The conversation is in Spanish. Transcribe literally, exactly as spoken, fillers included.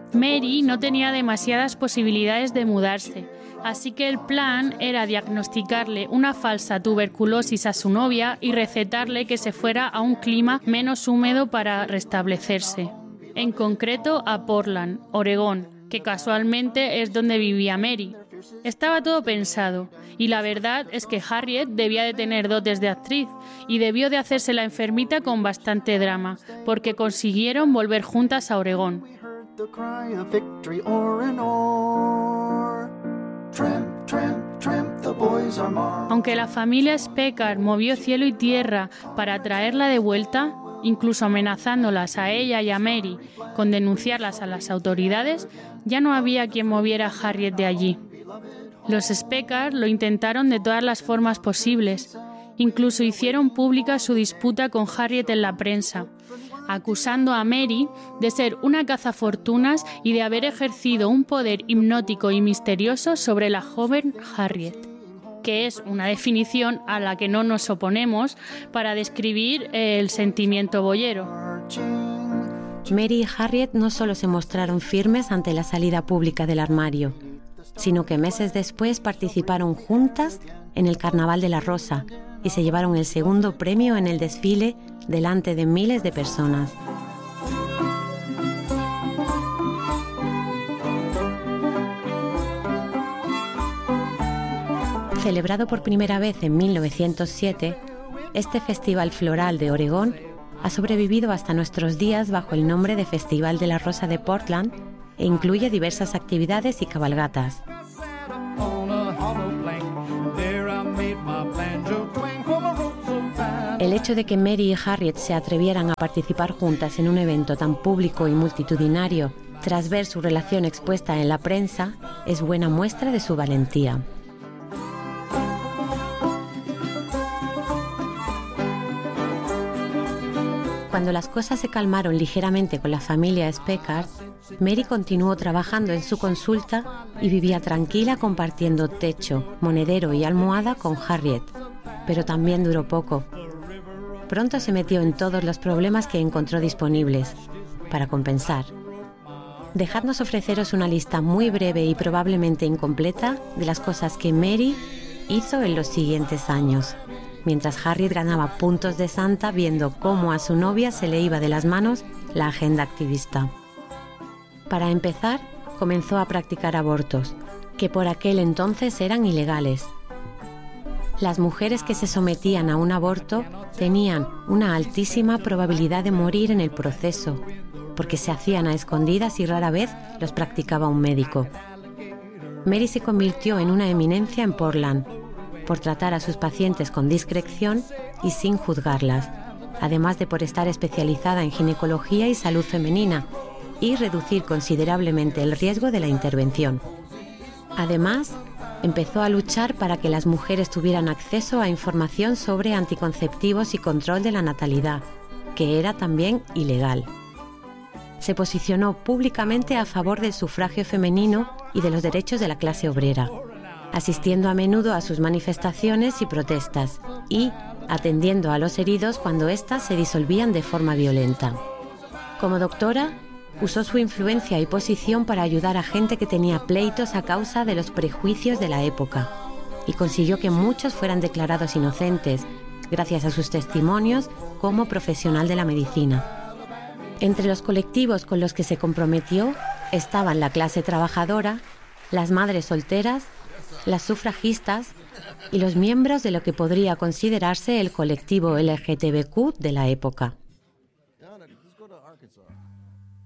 Mary no tenía demasiadas posibilidades de mudarse, así que el plan era diagnosticarle una falsa tuberculosis a su novia y recetarle que se fuera a un clima menos húmedo para restablecerse. En concreto a Portland, Oregón, que casualmente es donde vivía Mary. Estaba todo pensado, y la verdad es que Harriet debía de tener dotes de actriz y debió de hacerse la enfermita con bastante drama, porque consiguieron volver juntas a Oregón. Aunque la familia Speckard movió cielo y tierra para traerla de vuelta, incluso amenazándolas a ella y a Mary con denunciarlas a las autoridades, ya no había quien moviera a Harriet de allí. Los Speckard lo intentaron de todas las formas posibles. Incluso hicieron pública su disputa con Harriet en la prensa, acusando a Mary de ser una cazafortunas y de haber ejercido un poder hipnótico y misterioso sobre la joven Harriet, que es una definición a la que no nos oponemos para describir el sentimiento boyero. Mary y Harriet no solo se mostraron firmes ante la salida pública del armario, sino que meses después participaron juntas en el Carnaval de la Rosa y se llevaron el segundo premio en el desfile delante de miles de personas. Celebrado por primera vez en mil novecientos siete, este Festival Floral de Oregón ha sobrevivido hasta nuestros días bajo el nombre de Festival de la Rosa de Portland e incluye diversas actividades y cabalgatas. El hecho de que Mary y Harriet se atrevieran a participar juntas en un evento tan público y multitudinario, tras ver su relación expuesta en la prensa, es buena muestra de su valentía. Cuando las cosas se calmaron ligeramente con la familia Speckard, Mary continuó trabajando en su consulta y vivía tranquila compartiendo techo, monedero y almohada con Harriet, pero también duró poco. Pronto se metió en todos los problemas que encontró disponibles, para compensar. Dejadnos ofreceros una lista muy breve y probablemente incompleta de las cosas que Mary hizo en los siguientes años, mientras Harriet ganaba puntos de santa viendo cómo a su novia se le iba de las manos la agenda activista. Para empezar, comenzó a practicar abortos, que por aquel entonces eran ilegales. Las mujeres que se sometían a un aborto tenían una altísima probabilidad de morir en el proceso, porque se hacían a escondidas y rara vez los practicaba un médico. Mary se convirtió en una eminencia en Portland, por tratar a sus pacientes con discreción y sin juzgarlas, además de por estar especializada en ginecología y salud femenina, y reducir considerablemente el riesgo de la intervención. Además, empezó a luchar para que las mujeres tuvieran acceso a información sobre anticonceptivos y control de la natalidad, que era también ilegal. Se posicionó públicamente a favor del sufragio femenino y de los derechos de la clase obrera, asistiendo a menudo a sus manifestaciones y protestas, y atendiendo a los heridos cuando éstas se disolvían de forma violenta. Como doctora, usó su influencia y posición para ayudar a gente que tenía pleitos a causa de los prejuicios de la época, y consiguió que muchos fueran declarados inocentes, gracias a sus testimonios como profesional de la medicina. Entre los colectivos con los que se comprometió estaban la clase trabajadora, las madres solteras, las sufragistas y los miembros de lo que podría considerarse el colectivo L G T B Q de la época.